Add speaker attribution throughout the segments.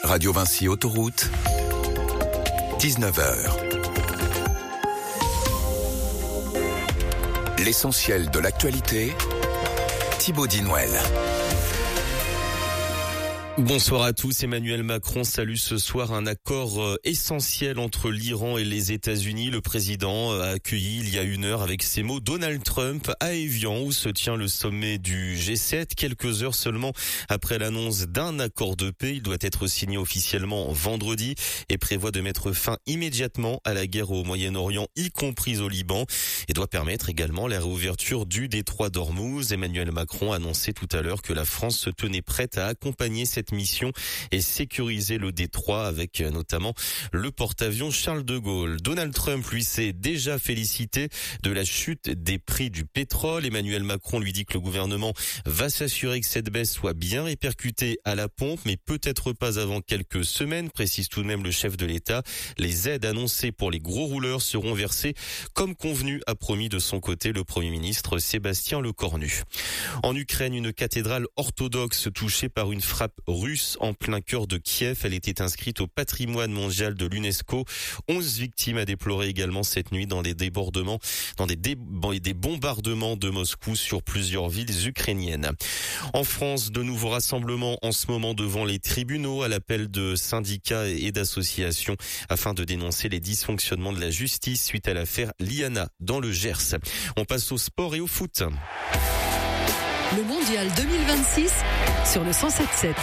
Speaker 1: Radio Vinci Autoroute, 19h. L'essentiel de l'actualité, Thibaut Dinouel.
Speaker 2: Bonsoir à tous. Emmanuel Macron salue ce soir un accord essentiel entre l'Iran et les États-Unis. Le président a accueilli il y a une heure avec ces mots Donald Trump à Évian où se tient le sommet du G7. Quelques heures seulement après l'annonce d'un accord de paix, il doit être signé officiellement vendredi et prévoit de mettre fin immédiatement à la guerre au Moyen-Orient, y compris au Liban, et doit permettre également la réouverture du détroit d'Ormuz. Emmanuel Macron a annoncé tout à l'heure que la France se tenait prête à accompagner cette mission et sécuriser le détroit avec notamment le porte-avions Charles de Gaulle. Donald Trump, lui, s'est déjà félicité de la chute des prix du pétrole. Emmanuel Macron lui dit que le gouvernement va s'assurer que cette baisse soit bien répercutée à la pompe, mais peut-être pas avant quelques semaines, précise tout de même le chef de l'État. Les aides annoncées pour les gros rouleurs seront versées comme convenu, a promis de son côté le Premier ministre Sébastien Lecornu. En Ukraine, une cathédrale orthodoxe touchée par une frappe russe en plein cœur de Kiev. Elle était inscrite au patrimoine mondial de l'UNESCO. 11 victimes à déplorer également cette nuit dans des bombardements de Moscou sur plusieurs villes ukrainiennes. En France, de nouveaux rassemblements en ce moment devant les tribunaux à l'appel de syndicats et d'associations afin de dénoncer les dysfonctionnements de la justice suite à l'affaire Liana dans le Gers. On passe au sport et au foot.
Speaker 3: Le mondial 2026 sur le 107.7.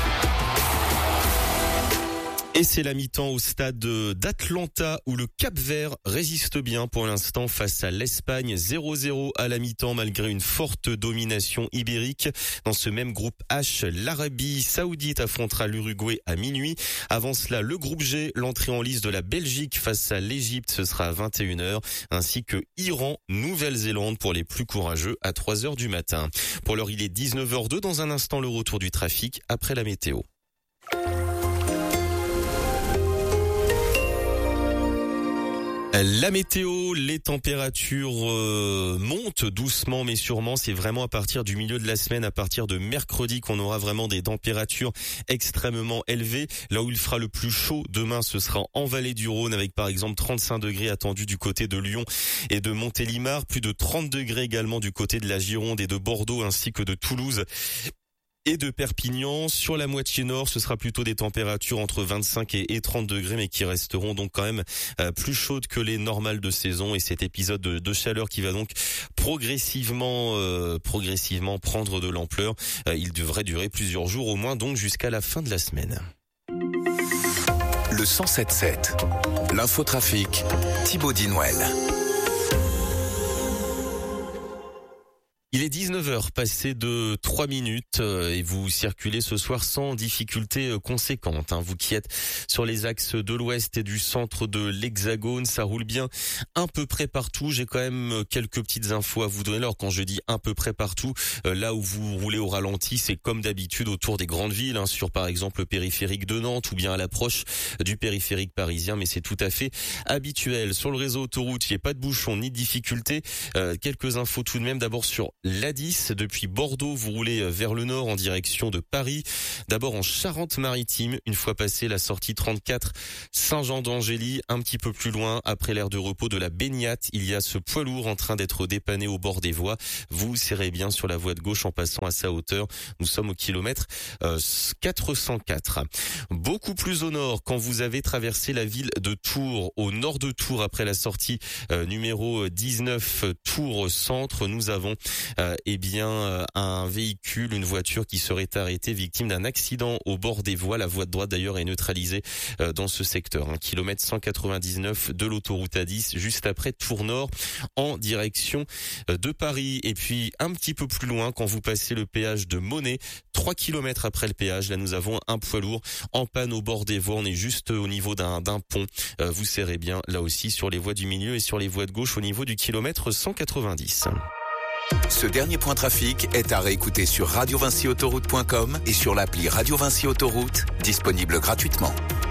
Speaker 2: Et c'est la mi-temps au stade d'Atlanta où le Cap-Vert résiste bien pour l'instant face à l'Espagne. 0-0 à la mi-temps malgré une forte domination ibérique. Dans ce même groupe H, l'Arabie Saoudite affrontera l'Uruguay à minuit. Avant cela, le groupe G, l'entrée en lice de la Belgique face à l'Égypte, ce sera à 21h. Ainsi que Iran, Nouvelle-Zélande pour les plus courageux à 3h du matin. Pour l'heure, il est 19h02. Dans un instant, le retour du trafic après la météo. La météo, les températures montent doucement mais sûrement. C'est vraiment à partir du milieu de la semaine, à partir de mercredi qu'on aura vraiment des températures extrêmement élevées. Là où il fera le plus chaud demain, ce sera en vallée du Rhône avec par exemple 35 degrés attendus du côté de Lyon et de Montélimar. Plus de 30 degrés également du côté de la Gironde et de Bordeaux ainsi que de Toulouse et de Perpignan. Sur la moitié nord, ce sera plutôt des températures entre 25 et 30 degrés, mais qui resteront donc quand même plus chaudes que les normales de saison. Et cet épisode de chaleur qui va donc progressivement prendre de l'ampleur. Il devrait durer plusieurs jours au moins, donc jusqu'à la fin de la semaine.
Speaker 1: Le 107.7, l'infotrafic, Thibaut Dinouel.
Speaker 2: Il est 19h, passé de 3 minutes et vous circulez ce soir sans difficulté conséquente. Vous qui êtes sur les axes de l'ouest et du centre de l'Hexagone, ça roule bien à peu près partout. J'ai quand même quelques petites infos à vous donner. Alors quand je dis à peu près partout, là où vous roulez au ralenti, c'est comme d'habitude autour des grandes villes, sur par exemple le périphérique de Nantes ou bien à l'approche du périphérique parisien, mais c'est tout à fait habituel. Sur le réseau autoroute, il n'y a pas de bouchon ni de difficulté. Quelques infos tout de même, d'abord sur l'A10, depuis Bordeaux, vous roulez vers le nord en direction de Paris. D'abord en Charente-Maritime, une fois passé la sortie 34 Saint-Jean-d'Angély, un petit peu plus loin, après l'aire de repos de la Baignate, il y a ce poids lourd en train d'être dépanné au bord des voies. Vous serrez bien sur la voie de gauche en passant à sa hauteur. Nous sommes au kilomètre 404. Beaucoup plus au nord, quand vous avez traversé la ville de Tours, au nord de Tours, après la sortie numéro 19 Tours Centre, nous avons un véhicule, une voiture qui serait arrêtée victime d'un accident au bord des voies. La voie de droite d'ailleurs est neutralisée dans ce secteur. Kilomètre 199 de l'autoroute A10 juste après Tours Nord en direction de Paris. Et puis un petit peu plus loin, quand vous passez le péage de Monet, 3 kilomètres après le péage, là nous avons un poids lourd en panne au bord des voies. On est juste au niveau d'un pont. Vous serrez bien là aussi sur les voies du milieu et sur les voies de gauche au niveau du kilomètre 190.
Speaker 1: Ce dernier point trafic est à réécouter sur radiovinciautoroute.com et sur l'appli Radio Vinci Autoroute, disponible gratuitement.